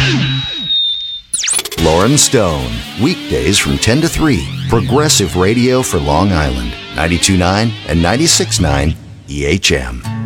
Lauren Stone, weekdays from 10 to 3. Progressive radio for Long Island. 92.9 and 96.9 EHM.